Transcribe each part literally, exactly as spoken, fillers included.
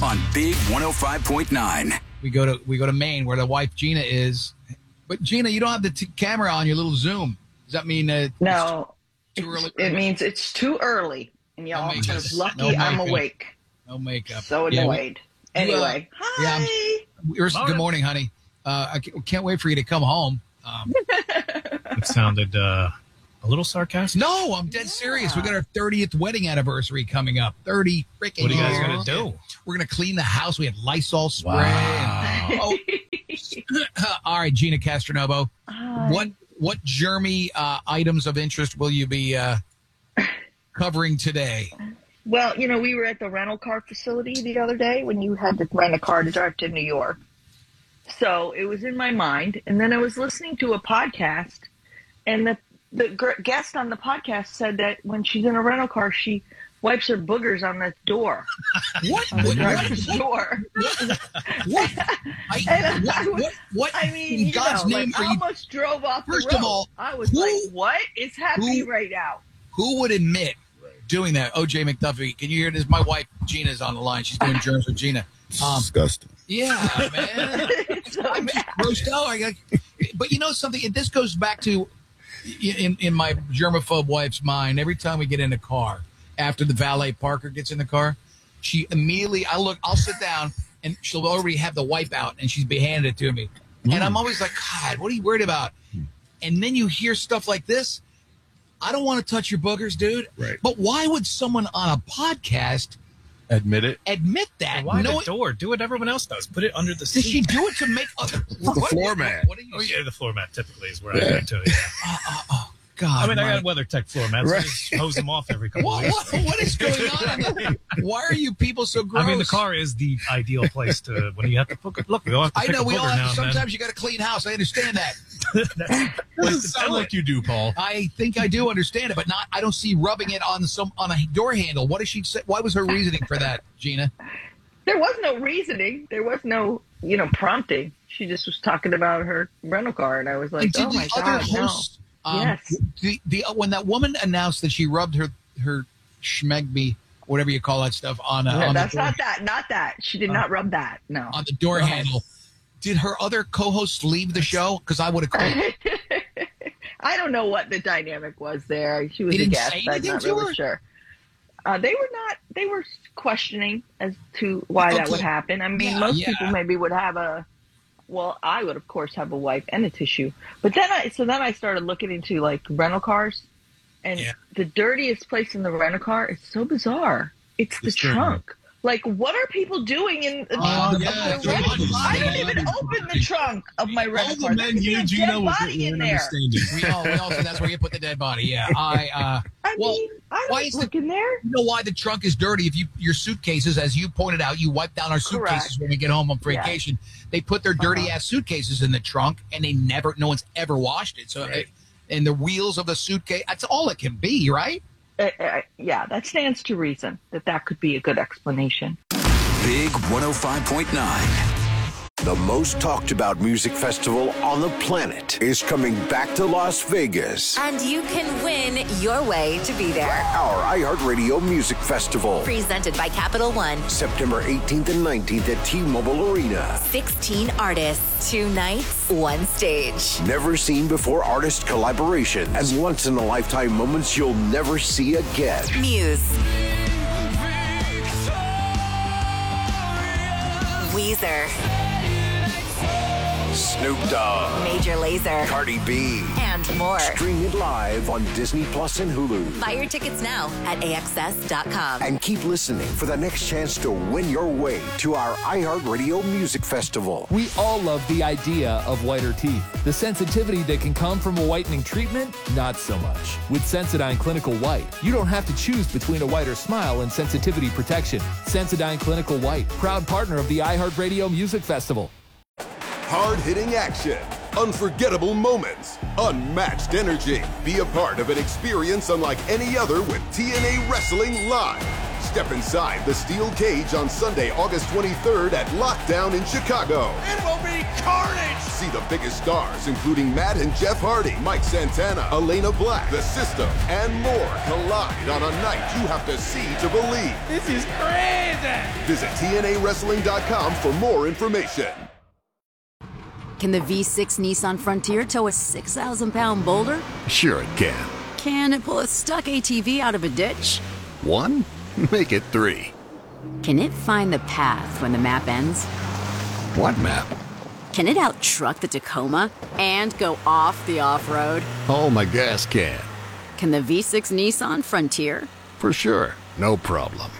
on Big one oh five point nine. We go to we go to Maine, where the wife Gina is. But Gina, you don't have the t- camera on your little Zoom. Does that mean uh, no? It's too early? It means it's too early, and y'all No are lucky no I'm awake. No makeup. So annoyed. Yeah, we, anyway, uh, hi. Yeah, morning. Good morning, honey. Uh, I can't wait for you to come home. Um, it sounded uh, a little sarcastic. No, I'm dead yeah. serious. We got our thirtieth wedding anniversary coming up. thirty freaking What are you guys years. going to do? We're going to clean the house. We had Lysol spray. Wow. And, oh. All right, Gina Castronovo. Hi. What what germy uh, items of interest will you be uh, covering today? Well, you know, we were at the rental car facility the other day when you had to rent a car to drive to New York. So it was in my mind. And then I was listening to a podcast, and the, the guest on the podcast said that when she's in a rental car, she wipes her boogers on the door. What? On the what, driver's what, door. What? What? I, what, what, what? I mean, in God's you know, name like, are I you? almost drove off First the road. of all, I was who, like, what is happening who, right now? Who would admit doing that? O J McDuffie, can you hear this? My wife, Gina's on the line. She's doing germs with Gina. Um, Disgusting. Yeah, man. so I'm just grossed out. I got, but you know something? This goes back to in, in my germaphobe wife's mind. Every time we get in a car, after the valet Parker gets in the car, she immediately, I look, I'll sit down, and she'll already have the wipe out, and she's be handed it to me. Mm. And I'm always like, God, what are you worried about? Mm. And then you hear stuff like this. I don't want to touch your boogers, dude. Right. But why would someone on a podcast admit it? Admit that. Why no, the door? Do what everyone else does. Put it under the seat. Did she do it to make other the floor mat? What, what, what are you? Oh yeah, the floor mat typically is where yeah. I go to. Yeah. Uh, uh, oh God! I mean, my... I got WeatherTech floor mats. Right. So just hose them off every couple what, of weeks. What, what is going on? The, why are you people so gross? I mean, the car is the ideal place to when you have to put. Look, we all have to I pick know a we all have. now Sometimes you got to clean house. I understand that. Doesn't sound like you do, Paul. I think I do understand it, but not. I don't see rubbing it on some on a door handle. What does she say? Why was her reasoning for that, Gina? There was no reasoning. There was no, you know, prompting. She just was talking about her rental car, and I was like, "Oh my God, host, no!" Um, yes. The the when that woman announced that she rubbed her her schmegby, whatever you call that stuff, on a, no, on that's the door, not that. Not that. She did uh, not rub that. No. On the door handle. Did her other co-hosts leave the show? Because I would have quit. I don't know what the dynamic was there. She was they a didn't guest. Say I'm not really her? sure. Uh, they were not. They were questioning as to why okay. that would happen. I mean, yeah, most yeah. people maybe would have a. Well, I would of course have a wipe and a tissue, but then I so then I started looking into like rental cars, and yeah. the dirtiest place in the rental car is so bizarre. It's the it's trunk. True. Like, what are people doing in the uh, trunk yeah, of the rental car? I don't even open the trunk of my rental car. There's a dead body in there. We all, we all said that's where you put the dead body. Yeah, I. Uh, I well, mean, I why don't is look the, in there. You know why the trunk is dirty? If you your suitcases, as you pointed out, you wipe down our suitcases Correct. when we get home on vacation. Yeah. They put their dirty uh-huh. ass suitcases in the trunk, and they never, no one's ever washed it. So, right. it, and the wheels of the suitcase, that's all it can be, right? Uh, uh, yeah, that stands to reason that that could be a good explanation. Big one oh five point nine. The most talked about music festival on the planet is coming back to Las Vegas. And you can win your way to be there. Our iHeartRadio Music Festival. Presented by Capital One. September eighteenth and nineteenth at T-Mobile Arena. sixteen artists, two nights, one stage. Never seen before artist collaborations and once-in-a-lifetime moments you'll never see again. Muse. Weezer. Snoop Dogg. Major Lazer. Cardi B. And more. Stream it live on Disney Plus and Hulu. Buy your tickets now at A X S dot com. And keep listening for the next chance to win your way to our iHeartRadio Music Festival. We all love the idea of whiter teeth. The sensitivity that can come from a whitening treatment, not so much. With Sensodyne Clinical White, you don't have to choose between a whiter smile and sensitivity protection. Sensodyne Clinical White, proud partner of the iHeartRadio Music Festival. Hard-hitting action, unforgettable moments, unmatched energy. Be a part of an experience unlike any other with T N A Wrestling Live. Step inside the steel cage on Sunday, August twenty-third at Lockdown in Chicago. It will be carnage! See the biggest stars, including Matt and Jeff Hardy, Mike Santana, Elena Black, The System, and more collide on a night you have to see to believe. This is crazy! Visit T N A wrestling dot com for more information. Can the V six Nissan Frontier tow a six thousand pound boulder? Sure it can. Can it pull a stuck A T V out of a ditch? One? Make it three. Can it find the path when the map ends? What map? Can it out-truck the Tacoma and go off the off-road? Oh, my gas can. Can the V six Nissan Frontier? For sure. No problem.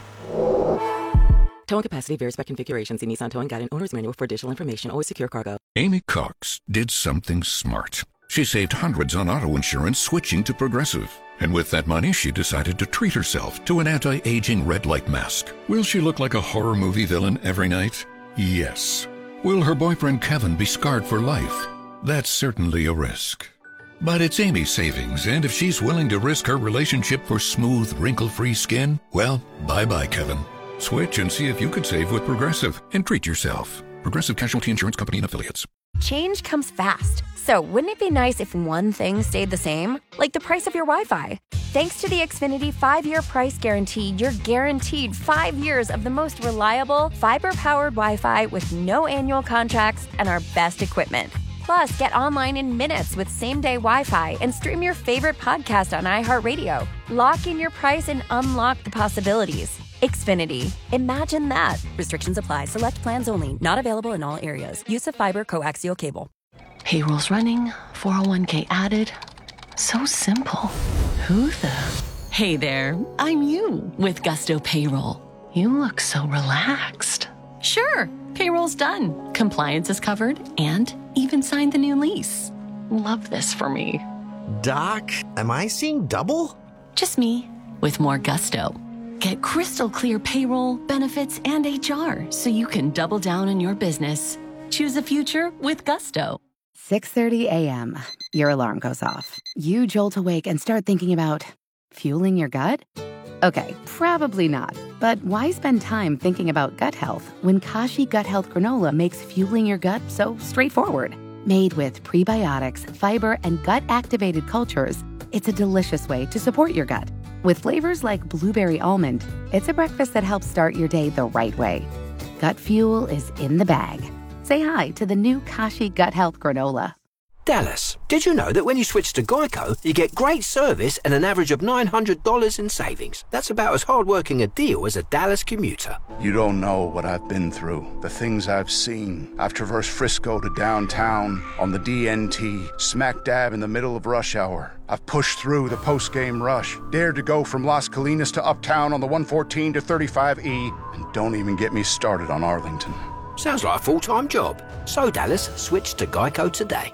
Towing capacity varies by configuration. See Nissan Towing Guide and Owner's Manual for additional information. Always secure cargo. Amy Cox did something smart. She saved hundreds on auto insurance switching to Progressive. And with that money, she decided to treat herself to an anti-aging red light mask. Will she look like a horror movie villain every night? Yes. Will her boyfriend Kevin be scarred for life? That's certainly a risk. But it's Amy's savings, and if she's willing to risk her relationship for smooth, wrinkle-free skin, well, bye-bye, Kevin. Switch and see if you could save with Progressive and treat yourself. Progressive Casualty Insurance Company and Affiliates. Change comes fast. So wouldn't it be nice if one thing stayed the same? Like the price of your Wi-Fi. Thanks to the Xfinity five-year price guarantee, you're guaranteed five years of the most reliable, fiber-powered Wi-Fi with no annual contracts and our best equipment. Plus, get online in minutes with same-day Wi-Fi and stream your favorite podcast on iHeartRadio. Lock in your price and unlock the possibilities. Xfinity. Imagine that. Restrictions apply. Select plans only. Not available in all areas. Use of fiber coaxial cable. Payroll's running. four oh one k added. So simple. Who the? Hey there. I'm you with Gusto Payroll. You look so relaxed. Sure. Payroll's done. Compliance is covered and even signed the new lease. Love this for me. Doc, am I seeing double? Just me with more gusto. Get crystal clear payroll, benefits, and H R so you can double down on your business. Choose a future with Gusto. six thirty a.m. Your alarm goes off. You jolt awake and start thinking about fueling your gut? Okay, probably not. But why spend time thinking about gut health when Kashi Gut Health Granola makes fueling your gut so straightforward? Made with prebiotics, fiber, and gut-activated cultures, it's a delicious way to support your gut. With flavors like blueberry almond, it's a breakfast that helps start your day the right way. Gut fuel is in the bag. Say hi to the new Kashi Gut Health Granola. Dallas, did you know that when you switch to Geico, you get great service and an average of nine hundred dollars in savings? That's about as hard-working a deal as a Dallas commuter. You don't know what I've been through, the things I've seen. I've traversed Frisco to downtown on the D N T, smack dab in the middle of rush hour. I've pushed through the post-game rush, dared to go from Las Colinas to Uptown on the one fourteen to thirty-five E, and don't even get me started on Arlington. Sounds like a full-time job. So, Dallas, switch to Geico today.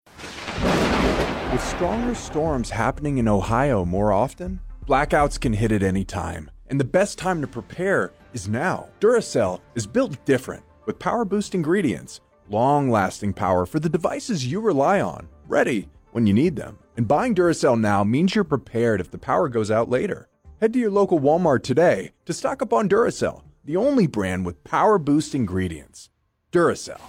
With stronger storms happening in Ohio more often, blackouts can hit at any time. And the best time to prepare is now. Duracell is built different, with power-boost ingredients, long-lasting power for the devices you rely on, ready when you need them. And buying Duracell now means you're prepared if the power goes out later. Head to your local Walmart today to stock up on Duracell, the only brand with power-boost ingredients. Duracell.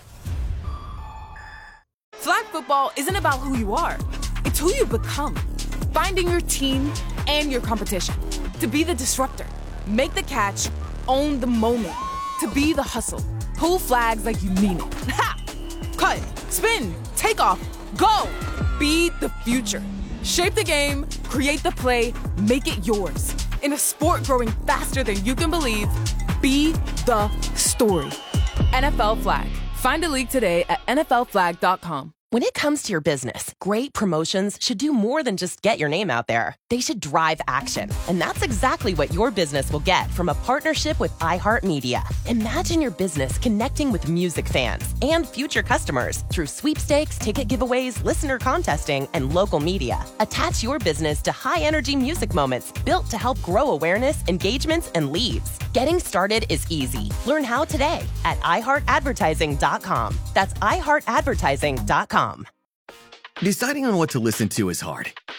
Flag football isn't about who you are. It's who you become. Finding your team and your competition. To be the disruptor. Make the catch. Own the moment. To be the hustle. Pull flags like you mean it. Ha! Cut. Spin. Take off. Go! Be the future. Shape the game. Create the play. Make it yours. In a sport growing faster than you can believe, be the story. N F L Flag. Find a league today at N F L flag dot com. When it comes to your business, great promotions should do more than just get your name out there. They should drive action. And that's exactly what your business will get from a partnership with iHeartMedia. Imagine your business connecting with music fans and future customers through sweepstakes, ticket giveaways, listener contesting, and local media. Attach your business to high-energy music moments built to help grow awareness, engagements, and leads. Getting started is easy. Learn how today at i heart advertising dot com. That's i heart advertising dot com. Deciding on what to listen to is hard,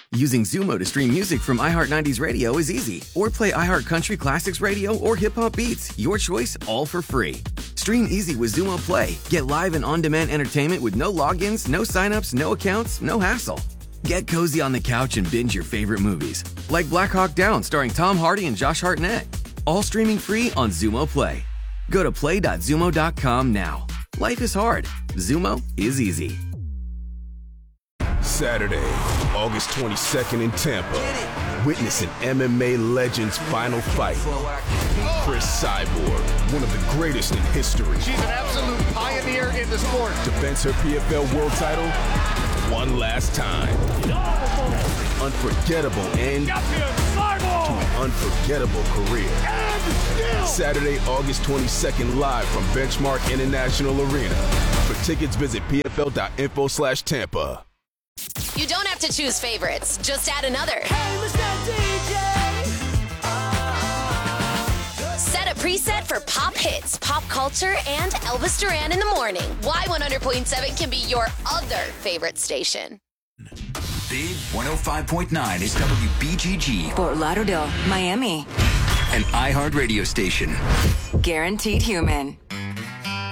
Using Zumo to stream music from iHeart nineties Radio is easy. Or play iHeart Country Classics Radio or Hip Hop Beats. Your choice, all for free. Stream easy with Zumo Play. Get live and on-demand entertainment with no logins, no signups, no accounts, no hassle. Get cozy on the couch and binge your favorite movies. Like Black Hawk Down starring Tom Hardy and Josh Hartnett. All streaming free on Zumo Play. Go to play dot zumo dot com now. Life is hard. Zumo is easy. Saturday, August twenty-second in Tampa. Witness an M M A legend's final fight. Chris Cyborg, one of the greatest in history. She's an absolute pioneer in the sport. Defends her P F L world title one last time. Unforgettable end to an unforgettable career. Saturday, August twenty-second, live from Benchmark International Arena. For tickets, visit p f l dot info slash Tampa. You don't have to choose favorites. Just add another. Hey, Mister D J. Set a preset for pop hits, pop culture, and Elvis Duran in the morning. Y one hundred point seven can be your other favorite station. Big one oh five point nine is W B G G. Fort Lauderdale, Miami. An iHeart radio station. Guaranteed human.